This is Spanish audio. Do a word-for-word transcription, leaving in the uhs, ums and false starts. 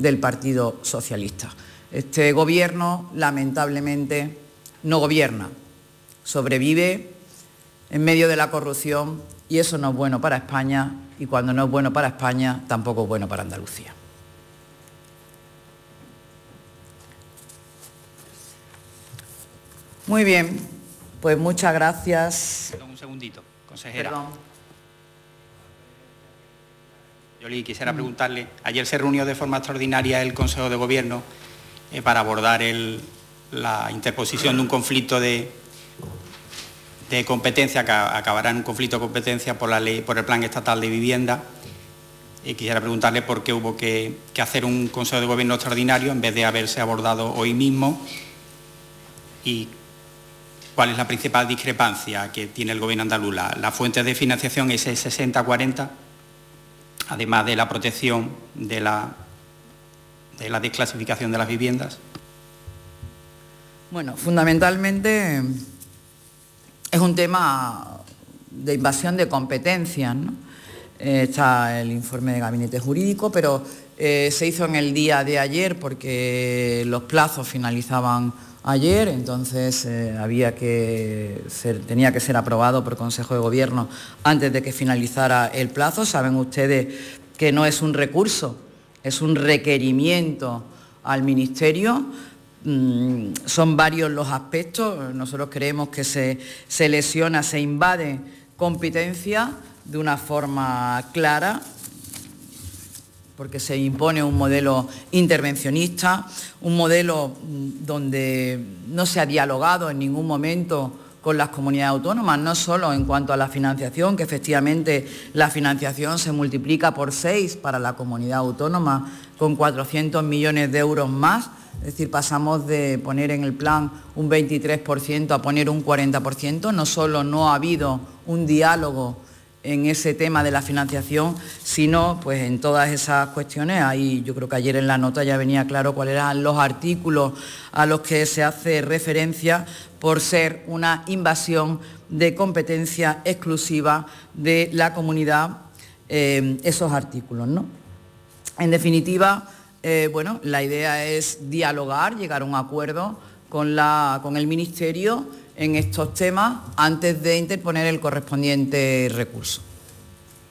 del Partido Socialista. Este Gobierno, lamentablemente, no gobierna, sobrevive en medio de la corrupción y eso no es bueno para España y cuando no es bueno para España tampoco es bueno para Andalucía. Muy bien, pues muchas gracias. Perdón, un segundito, consejera. Perdón. Yo le quisiera preguntarle, ayer se reunió de forma extraordinaria el Consejo de Gobierno eh, para abordar el, la interposición de un conflicto de, de competencia, que acabará en un conflicto de competencia por la ley, por el Plan Estatal de Vivienda. Y quisiera preguntarle por qué hubo que, que hacer un Consejo de Gobierno extraordinario en vez de haberse abordado hoy mismo y cuál es la principal discrepancia que tiene el Gobierno andaluz. La, la fuente de financiación es el sesenta cuarenta, además de la protección de la, de la desclasificación de las viviendas. Bueno, fundamentalmente es un tema de invasión de competencias, ¿no? Eh, está el informe de gabinete jurídico, pero eh, se hizo en el día de ayer porque los plazos finalizaban ayer, entonces eh, había que ser, tenía que ser aprobado por Consejo de Gobierno antes de que finalizara el plazo. Saben ustedes que no es un recurso, es un requerimiento al Ministerio. Mm, son varios los aspectos. Nosotros creemos que se, se lesiona, se invade competencia de una forma clara, porque se impone un modelo intervencionista, un modelo donde no se ha dialogado en ningún momento con las comunidades autónomas, no solo en cuanto a la financiación, que efectivamente la financiación se multiplica por seis para la comunidad autónoma con cuatrocientos millones de euros más, es decir, pasamos de poner en el plan un veintitrés por ciento a poner un cuarenta por ciento, no solo no ha habido un diálogo en ese tema de la financiación, sino pues en todas esas cuestiones. Ahí yo creo que ayer en la nota ya venía claro cuáles eran los artículos a los que se hace referencia por ser una invasión de competencia exclusiva de la comunidad, eh, esos artículos, ¿no? En definitiva, eh, bueno, la idea es dialogar, llegar a un acuerdo con, la, con el Ministerio en estos temas antes de interponer el correspondiente recurso.